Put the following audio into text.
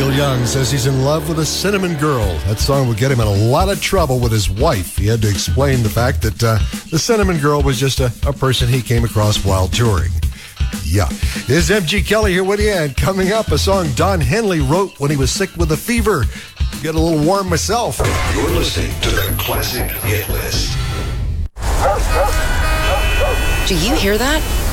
Neil Young says he's in love with a cinnamon girl. That song would get him in a lot of trouble with his wife. He had to explain the fact that the cinnamon girl was just a person he came across while touring. Yeah. Here's MG Kelly here with you, and coming up, a song Don Henley wrote when he was sick with a fever. Get a little warm myself. You're listening to the Classic Hit List. Do you hear that?